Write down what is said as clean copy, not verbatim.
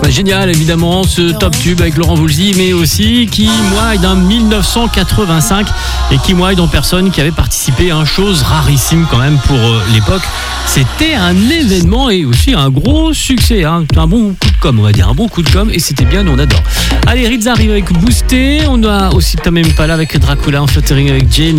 Génial, évidemment, ce top tube avec Laurent Voulzy, mais aussi Kim Wilde en 1985 et Kim Wilde en personne qui avait participé, chose rarissime quand même pour l'époque. C'était un événement et aussi un gros succès, un bon coup de com', on va dire, un bon coup de com', et c'était bien, nous on adore. Allez, Ritz arrive avec Boosté, on a aussi Tom Impala avec Dracula en featuring avec Jenny.